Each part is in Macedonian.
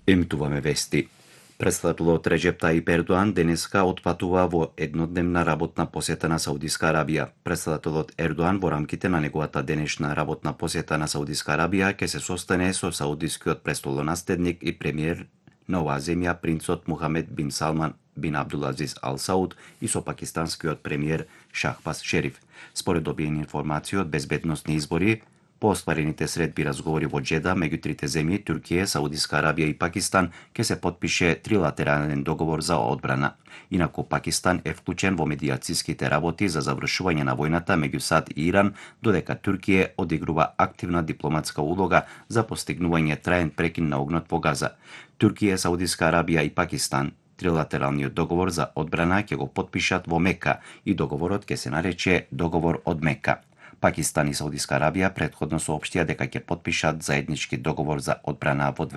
Емитуваме вести. Председателот Реджеп Таип Ердоан денеска отпатува во еднодневна работна посета на Саудиска Арабија. Председателот Ердоан во рамките на неговата денешна работна посета на Саудиска Арабија ќе се состане со саудискиот престолонаследник и премиер на оваа земја принцот Мухамед бин Салман бин Абдулазиз Ал Сауд и со пакистанскиот премиер Шахбаз Шериф. Според добиени информации од безбедносни избори, по остварените средби разговори во Джеда меѓу трите земји Туркија, Саудиска Арабија и Пакистан ќе се потпише трилатерален договор за одбрана. Инаку Пакистан е вклучен во медијациските работи за завршување на војната меѓу САД и Иран, додека Туркија одигрува активна дипломатска улога за постигнување траен прекин на огнот во Газа. Туркија, Саудиска Арабија и Пакистан трилатералниот договор за одбрана ќе го потпишат во Мека и договорот ќе се нарече Договор од Мека. Пакистан и Саудиска Арабија претходно соопштија дека ќе потпишат заеднички договор за одбрана во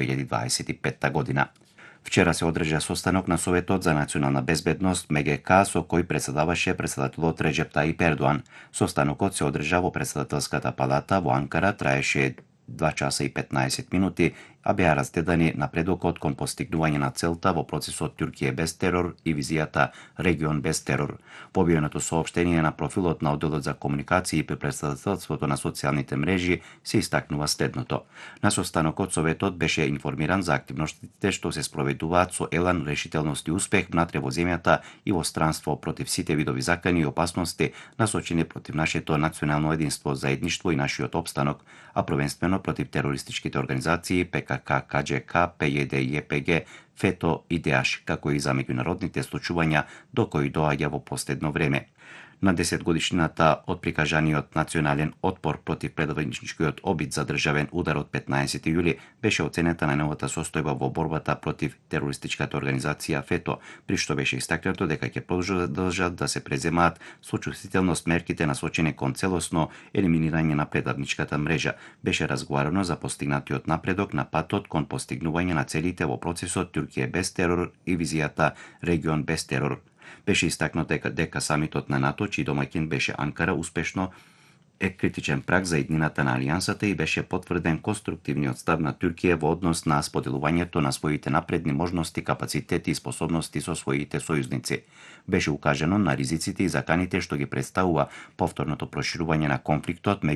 2025 година. Вчера се одржа состанок на Советот за национална безбедност МГК со кој председаваше председателот Реджеп Таип Ердоан. Состанокот се одржа во председателската палата во Анкара, траеше 2 часа и 15 минути, а беа раздедани напредокот кон постигнување на целта во процесот Туркија без терор и визијата Регион без терор. Во објавеното соопштение на профилот на одделот за комуникации при председателството на социјалните мрежи се истакнува следното. На состанокот Советот беше информиран за активностите што се спроведуваат со елан, решителност и успех внатре во земјата и во странство против сите видови закани и опасности насочени против нашето национално единство, заедништво и нашиот опстанок, а провенствено против терористичките организации ПКК, КДЖК, ПЈД и ЕПГ, ФЕТО и ДЕАШ, како и за меѓународните случувања до кои доаѓа во последно време. На 10 годишнината од прикажаниот национален отпор против предавничкиот обид за државен удар од 15 јули беше оценета на неговата состојба во борбата против терористичката организација ФЕТО, при што беше истакнато дека ќе продолжат да се преземаат со чувствителност мерките насочени кон целосно елиминирање на предавничката мрежа. Беше разговарано за постигнатиот напредок на патот кон постигнување на целите во процесот Туркија без терор и визијата Регион без терор. Беше истакнато дека самитот на НАТО, чиј домаќин беше Анкара, успешно е критичен праг за иднината на алијансата и беше потврден конструктивниот став на Туркија во однос на споделувањето на своите напредни можности, капацитети и способности со своите сојузници. Беше укажано на ризиците и заканите што ги представува повторното проширување на конфликтот